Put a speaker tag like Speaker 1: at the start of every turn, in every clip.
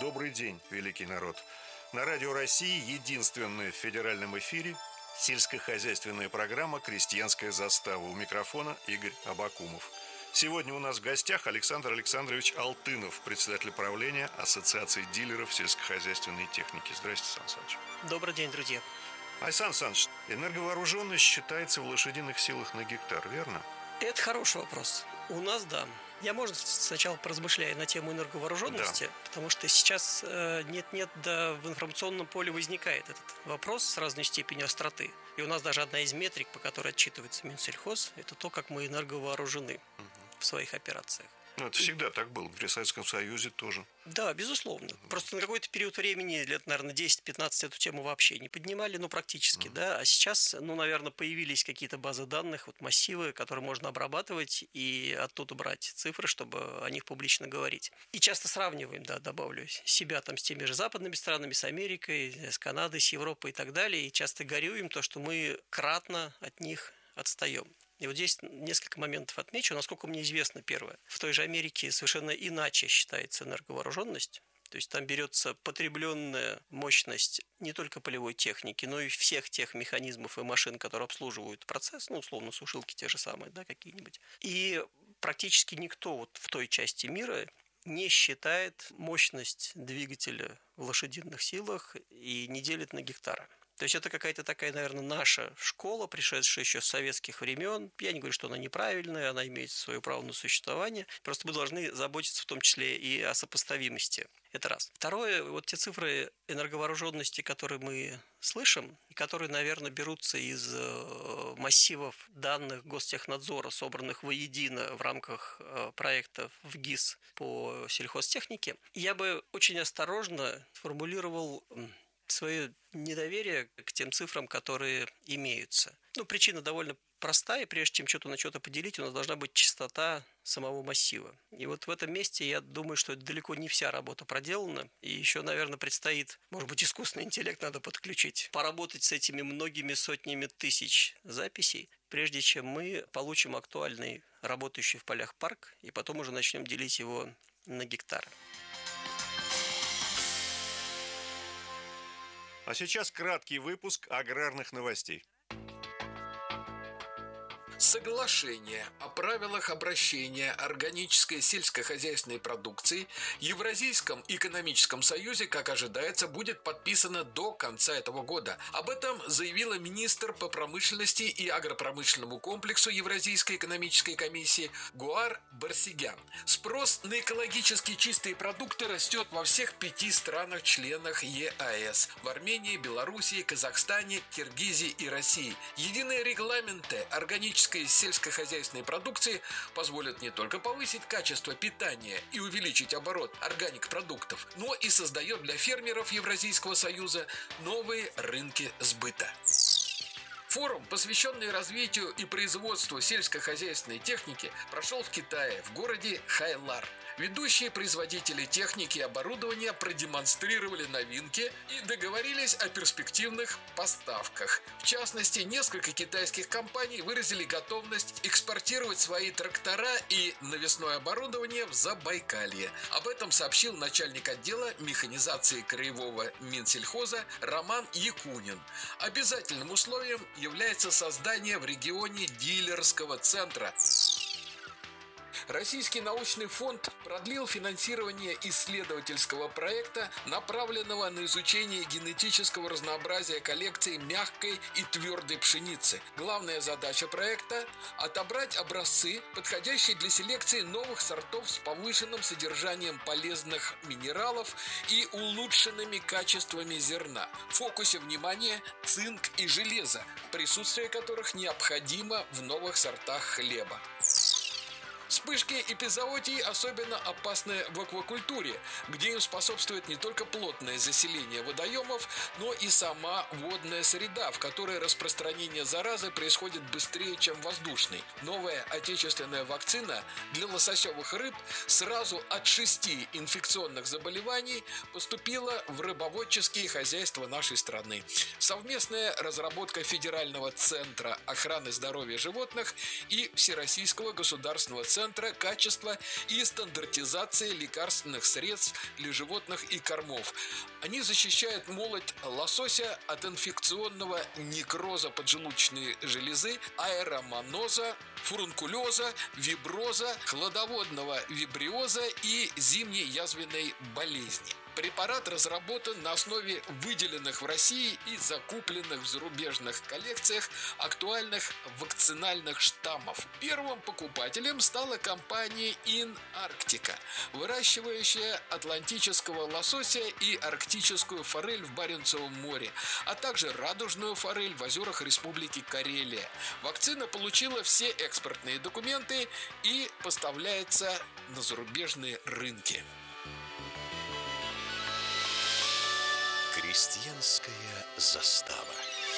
Speaker 1: Добрый день, великий народ. На Радио России единственная в федеральном эфире сельскохозяйственная программа «Крестьянская застава». У микрофона Игорь Абакумов. Сегодня у нас в гостях Александр Александрович Алтынов, председатель правления Ассоциации дилеров сельскохозяйственной техники. Здравствуйте, Сан Саныч.
Speaker 2: Добрый день, друзья.
Speaker 1: Сан Саныч, энерговооруженность считается в лошадиных силах на гектар, верно?
Speaker 2: Это хороший вопрос. У нас, да. Я, может, сначала поразмышляю на тему энерговооруженности, потому что сейчас нет-нет, да в информационном поле возникает этот вопрос с разной степенью остроты. И у нас даже одна из метрик, по которой отчитывается Минсельхоз, это то, как мы энерговооружены в своих операциях.
Speaker 1: Ну, это всегда так было, при Советском Союзе тоже.
Speaker 2: Да, безусловно. Просто на какой-то период времени, лет, наверное, 10-15, эту тему вообще не поднимали, ну, практически, да. А сейчас, ну, наверное, появились какие-то базы данных, вот массивы, которые можно обрабатывать и оттуда брать цифры, чтобы о них публично говорить. И часто сравниваем, да, добавлю, себя там с теми же западными странами, с Америкой, с Канадой, с Европой и так далее. И часто горюем то, что мы кратно от них отстаем. И вот здесь несколько моментов отмечу. Насколько мне известно, первое. В той же Америке совершенно иначе считается энерговооруженность. То есть там берется потребленная мощность не только полевой техники, но и всех тех механизмов и машин, которые обслуживают процесс, ну, условно, сушилки те же самые, да, какие-нибудь. И практически никто вот в той части мира не считает мощность двигателя в лошадиных силах и не делит на гектары. То есть это какая-то такая, наверное, наша школа, пришедшая еще с советских времен. Я не говорю, что она неправильная, она имеет свое право на существование. Просто мы должны заботиться в том числе и о сопоставимости. Это раз. Второе, вот те цифры энерговооруженности, которые мы слышим, и которые, наверное, берутся из массивов данных Гостехнадзора, собранных воедино в рамках проекта в ГИС по сельхозтехнике, я бы очень осторожно формулировал свое недоверие к тем цифрам, которые имеются. Ну, причина довольно простая. Прежде чем что-то на что-то поделить, у нас должна быть частота самого массива. И вот в этом месте я думаю, что это далеко не вся работа проделана. И еще, наверное, предстоит, может быть, искусственный интеллект надо подключить, поработать с этими многими сотнями тысяч записей, прежде чем мы получим актуальный, работающий в полях парк, и потом уже начнем делить его на гектары.
Speaker 1: А сейчас краткий выпуск аграрных новостей.
Speaker 3: Соглашение о правилах обращения органической сельскохозяйственной продукции в Евразийском экономическом союзе, как ожидается, будет подписано до конца этого года. Об этом заявила министр по промышленности и агропромышленному комплексу Евразийской экономической комиссии Гуар Барсигян. Спрос на экологически чистые продукты растет во всех 5 странах-членах ЕАЭС – в Армении, Белоруссии, Казахстане, Киргизии и России. Единые регламенты органической сельскохозяйственной продукции позволят не только повысить качество питания и увеличить оборот органик-продуктов, но и создает для фермеров Евразийского союза новые рынки сбыта. Форум, посвященный развитию и производству сельскохозяйственной техники, прошел в Китае, в городе Хайлар. Ведущие производители техники и оборудования продемонстрировали новинки и договорились о перспективных поставках. В частности, несколько китайских компаний выразили готовность экспортировать свои трактора и навесное оборудование в Забайкалье. Об этом сообщил начальник отдела механизации краевого Минсельхоза Роман Якунин. Обязательным условием является создание в регионе дилерского центра. Российский научный фонд продлил финансирование исследовательского проекта, направленного на изучение генетического разнообразия коллекций мягкой и твердой пшеницы. Главная задача проекта – отобрать образцы, подходящие для селекции новых сортов с повышенным содержанием полезных минералов и улучшенными качествами зерна. В фокусе внимания цинк и железо, присутствие которых необходимо в новых сортах хлеба. Вспышки эпизоотии особенно опасны в аквакультуре, где им способствует не только плотное заселение водоемов, но и сама водная среда, в которой распространение заразы происходит быстрее, чем воздушной. Новая отечественная вакцина для лососевых рыб сразу от 6 инфекционных заболеваний поступила в рыбоводческие хозяйства нашей страны. Совместная разработка Федерального центра охраны здоровья животных и Всероссийского государственного центра Центра качества и стандартизации лекарственных средств для животных и кормов. Они защищают молоть лосося от инфекционного некроза поджелудочной железы, аэромоноза, фурункулеза, виброза, хладоводного вибриоза и зимней язвенной болезни. Препарат разработан на основе выделенных в России и закупленных в зарубежных коллекциях актуальных вакцинальных штаммов. Первым покупателем стала компания Инарктика, выращивающая атлантического лосося и арктическую форель в Баренцевом море, а также радужную форель в озерах Республики Карелия. Вакцина получила все экспортные документы и поставляется на зарубежные рынки.
Speaker 4: Крестьянская застава.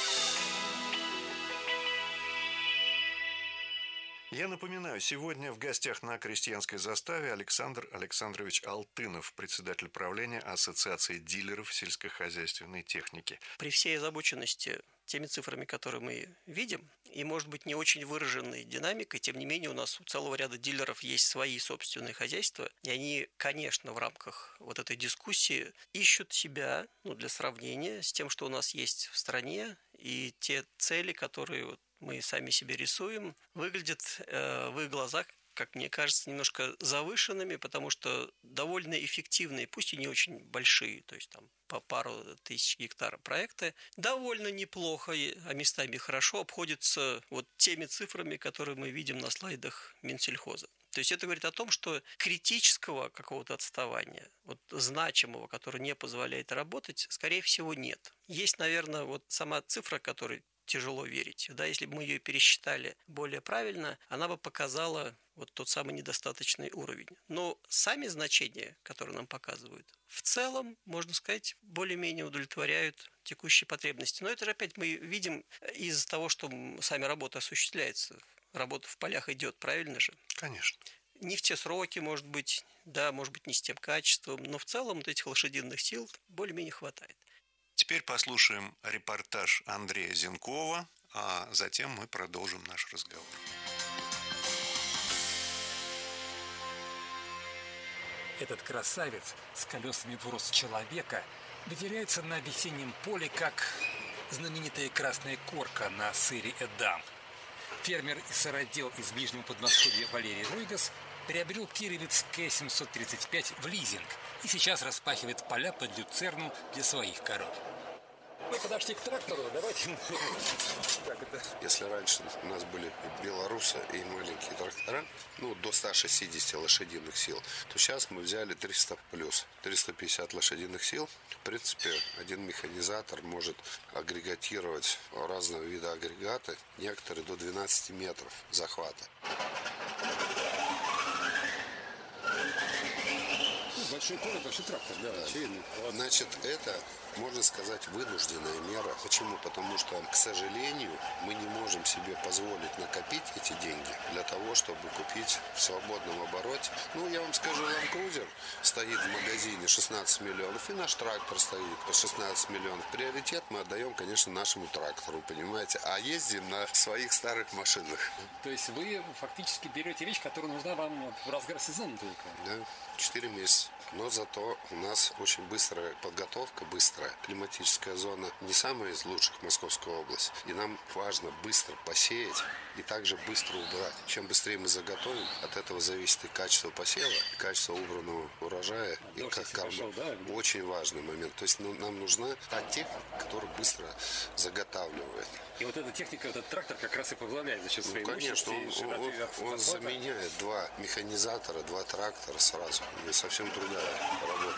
Speaker 1: Я напоминаю, сегодня в гостях на крестьянской заставе Александр Александрович Алтынов, председатель правления Ассоциации дилеров сельскохозяйственной техники.
Speaker 2: При всей озабоченности теми цифрами, которые мы видим, и, может быть, не очень выраженной динамикой, тем не менее у нас у целого ряда дилеров есть свои собственные хозяйства, и они, конечно, в рамках вот этой дискуссии ищут себя, для сравнения с тем, что у нас есть в стране, и те цели, которые мы сами себе рисуем, выглядят в их глазах, как мне кажется, немножко завышенными, потому что довольно эффективные, пусть и не очень большие, то есть там по пару тысяч гектаров проекты, довольно неплохо, а местами хорошо обходятся вот теми цифрами, которые мы видим на слайдах Минсельхоза. То есть это говорит о том, что критического какого-то отставания, значимого, которое не позволяет работать, скорее всего, нет. Есть, наверное, сама цифра, которой тяжело верить. Да, если бы мы ее пересчитали более правильно, она бы показала тот самый недостаточный уровень. Но сами значения, которые нам показывают, в целом, можно сказать, более-менее удовлетворяют текущие потребности. Но это же опять мы видим из-за того, что сами работа осуществляется. Работа в полях идет, правильно же?
Speaker 1: Конечно.
Speaker 2: Не в те сроки, может быть, не с тем качеством, но в целом этих лошадиных сил более-менее хватает.
Speaker 1: Теперь послушаем репортаж Андрея Зенкова, а затем мы продолжим наш разговор.
Speaker 5: Этот красавец с колесами в рост человека выделяется на весеннем поле, как знаменитая красная корка на сыре Эдам. Фермер и сыродел из Ближнего Подмосковья Валерий Ройгас приобрел кировец К-735 в лизинг и сейчас распахивает поля под люцерну для своих коров. Мы подошли к трактору, давайте.
Speaker 6: Если раньше у нас были белорусы и маленькие трактора, до 160 лошадиных сил, то сейчас мы взяли 300 плюс, 350 лошадиных сил. В принципе, один механизатор может агрегатировать разного вида агрегаты, некоторые до 12 метров захвата.
Speaker 5: Большой поле, большой трактор, да, очевидно.
Speaker 6: Значит, это, можно сказать, вынужденная мера. Почему? Потому что, к сожалению, мы не можем себе позволить накопить эти деньги для того, чтобы купить в свободном обороте. Я вам скажу, Land Cruiser стоит в магазине 16 миллионов, и наш трактор стоит по 16 миллионов. Приоритет мы отдаем, конечно, нашему трактору, понимаете, а ездим на своих старых машинах.
Speaker 5: То есть вы фактически берете вещь, которая нужна вам в разгар сезона только?
Speaker 6: Да, 4 месяца. Но зато у нас очень быстрая подготовка, быстрая. Климатическая зона не самая из лучших в Московской области. И нам важно быстро посеять и также быстро убрать. Чем быстрее мы заготовим, от этого зависит и качество посева, и качество убранного урожая. И как
Speaker 5: пошел, да?
Speaker 6: Очень важный момент. То есть нам нужна та техника, которая быстро заготавливает.
Speaker 5: И эта техника, этот трактор как раз и позволяет за счет своей
Speaker 6: конечно,
Speaker 5: мощности.
Speaker 6: Он заменяет 2 механизатора, 2 трактора сразу. И совсем другая работа.